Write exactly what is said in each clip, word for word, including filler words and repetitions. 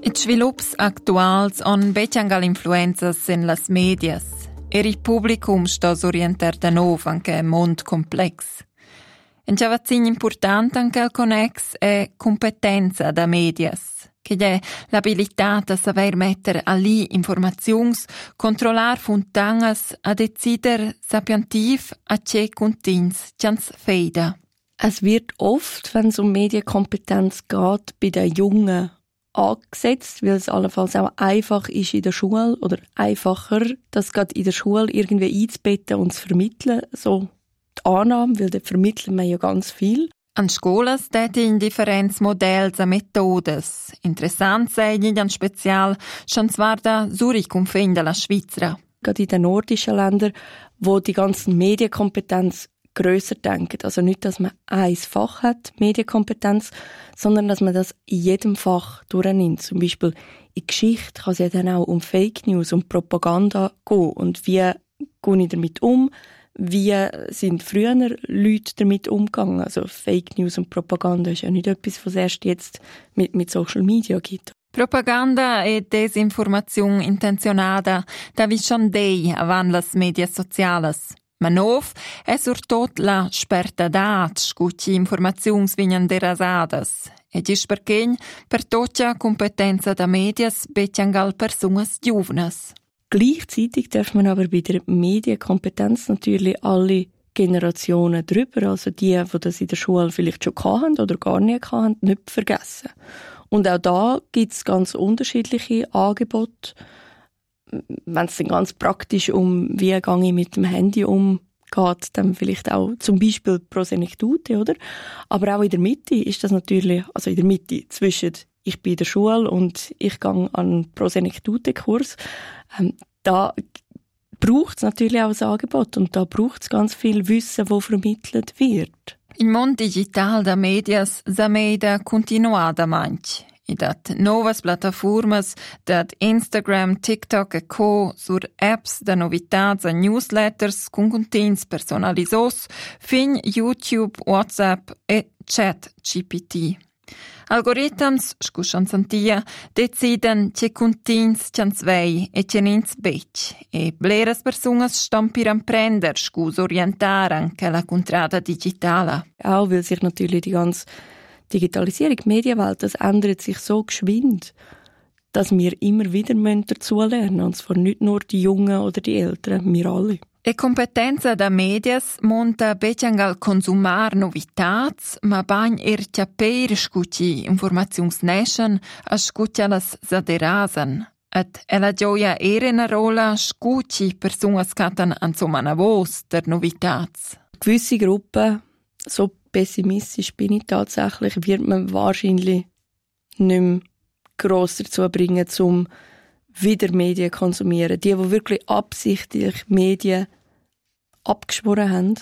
I svilupps actuals on becangal influenzas en las medias. Er il publicum sta s'orientar da nov anche un mond complex. En ciò vazzin important anche il connex è competenza da medias, che è l'abilità da saber metter ali informazions, controllar funtangas a decider sapientiv a ce contins chans feida. Es wird oft, wenn es um Medienkompetenz geht, bei den Jungen angesetzt, weil es allenfalls auch einfach ist in der Schule oder einfacher, das gerade in der Schule irgendwie einzubetten und zu vermitteln, so die Annahme, weil dort vermitteln wir ja ganz viel. An scolas in differents modells e methodes. Interessant sei an spezial schon zwar da Zurich und Finde la Schweizer. Gerade in den nordischen Ländern, wo die ganzen Medienkompetenz grösser denken. Also nicht, dass man ein Fach hat, Medienkompetenz, sondern dass man das in jedem Fach durchnimmt. Zum Beispiel in Geschichte kann es ja dann auch um Fake News, um Propaganda gehen. Und wie gehe ich damit um? Wie sind früher Leute damit umgegangen? Also Fake News und Propaganda ist ja nicht etwas, was es erst jetzt mit, mit Social Media gibt. Propaganda e desinformazione intenzionata da vi schon dei avan las medias sociales. Ma nov è surtot la spertadat scucci informazions vignan derasadas. E gis perchegn per toccia competenza da medias betiangal persunas giuvnas. Gleichzeitig darf man aber bei der Medienkompetenz natürlich alle Generationen drüber, also die, die das in der Schule vielleicht schon hatten oder gar nicht hatten, nicht vergessen. Und auch da gibt es ganz unterschiedliche Angebote. Wenn es dann ganz praktisch um, wie gehe ich mit dem Handy um, geht, dann vielleicht auch zum Beispiel Prosenektute, oder? Aber auch in der Mitte ist das natürlich, also in der Mitte zwischen ich bin in der Schule und ich gehe an einen Prosenektute-Kurs. Ähm, da braucht es natürlich auch ein Angebot und da braucht es ganz viel Wissen, das vermittelt wird. Il mondo digital da medias zameda continuada manch. I dat novas plataformas, dat Instagram, TikTok e co, sur apps da novitats e newsletters con contents personalisos, fin YouTube, WhatsApp e Chat G P T. Algoritms, scuscian santia, deciden ce contents cians vei e ce nins bec. E bleras personas stan per imprender, scus orientar anche la contrada digitala. Auch weil sich natürlich die ganze Digitalisierung, die Medienwelt, das ändert sich so geschwind, dass wir immer wieder dazulernen müssen. Und zwar nicht nur die Jungen oder die Älteren, wir alle. E competenza da medias monta beciangal consumar novitats, ma bagn er caper scuci informazionsneschen a scucialas zaderasan. Et e la gioia era una rola scuci personas catan ansomana vos der novitats. Gewisse Gruppen, so pessimistisch bin ich tatsächlich, wird man wahrscheinlich nicht mehr gross dazu bringen, um wieder Medien zu konsumieren. Die, die wirklich absichtlich Medien abgeschworen haben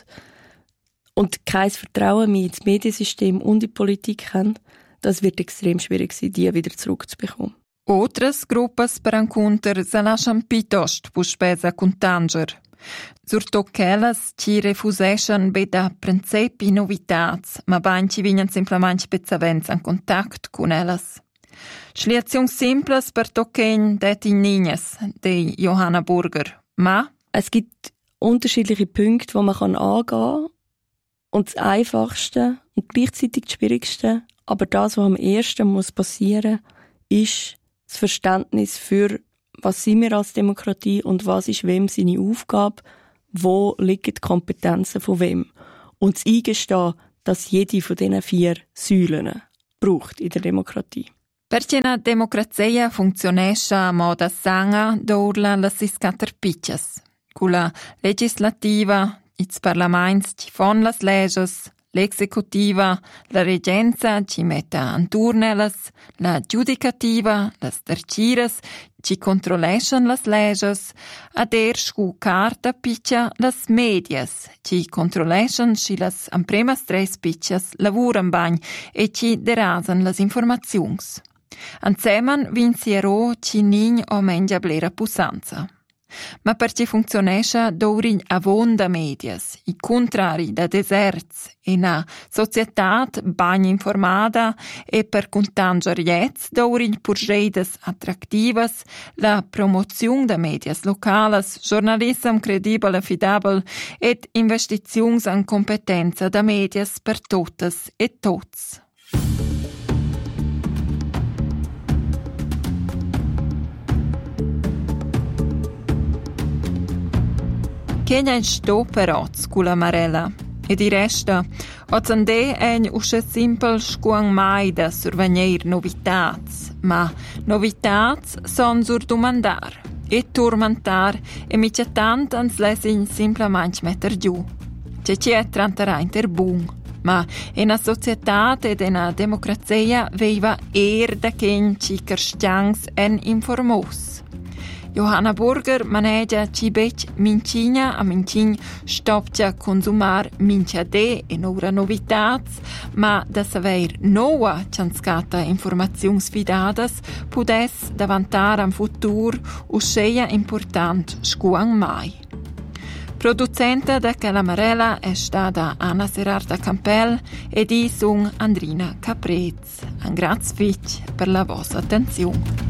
und kein Vertrauen mehr ins Mediensystem und in die Politik haben, das wird extrem schwierig sein, die wieder zurückzubekommen. Outras gruppas per encontrar se lascian pitost puspesa contanger. Surtot quellas ci refuseschan be da principi novitats, ma bain ci vignan simplement spezzavents en contact con ellas. Schliazions simples per tochen det in Nines, de Johanna Burger. Ma? Es gibt unterschiedliche Punkte, die man angehen kann. Und das Einfachste und gleichzeitig das Schwierigste, aber das, was am ersten muss passieren, ist das Verständnis für, was sind wir als Demokratie und was ist wem seine Aufgabe, wo liegen die Kompetenzen von wem. Und das Eingestehen, dass jede von diesen vier Säulen braucht in der Demokratie. Perché la democrazia funzionescha a moda sanga dorla las iscaterpiccias. Con la legislativa, ils parlaments ci fon las leges, l'executiva, la regenza ci metta anturnellas, la giudicativa, las terciras, ci controleschan las leges, ad er scu carta piccia las medias, ci controleschan si las ampremas tres piccias lavuran bagn e ci derasan las informazions. Anseman vinsiero ci nin o mengia blera pussanza. Ma perché funzionescha d'ourin avon da medias, i contrari da deserts, e na societat bagn informada e per contangiariets d'ourin purscheidas attractivas, la promoziun da medias localas, giornalism credibel e fidabel ed investiziuns en competenza da medias per totas e tots. Kenya in sto peroz cu la Marella. E di resta, ozande ein usce simpel scuang mai da survegner novitats, ma novitats son sur domandar e turmentar e mica tant ans lesin simplemente metter giù. Ce c'è trantara inter bun, ma in una societat ed in una democrazia veiva er da ken ci carstians en informaus. Johanna Burger manegia ci bec mincina a mincin stopcia consumar mincia de en ora novitats, ma da saver noa cianscata informaziuns fidadas pudes davantar am futur usceia important scuang mai. Producenta da Calamarella è stata Anna Serarda Campel ed i sun Andrina Caprez. Un grazie fitch per la vostra attenzione.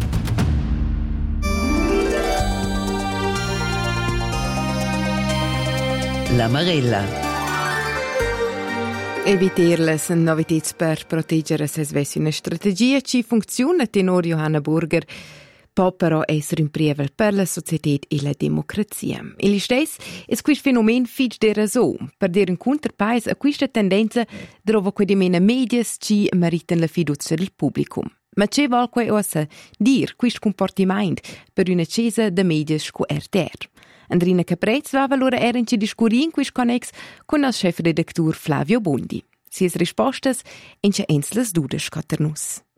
La Marella. Eviter las novitets per proteggere se svessi una strategia ci funziona tenor Johanna Burger può però essere un prievel per la società e la democrazia. E li stess è questo fenomeno fitch de ragione per dire un contrapais a questa tendenza trova che di meno medias ci meritano la fiducia del pubblico. Ma c'è vuol che ossa dir questo comportamento per una cesa de medias cu R T R. Andrina Caprez va allora era in ci discurir in questo connex con il chefredaktur Flavio Bondi. Sies rispostas in ci ens las dudas scoternus.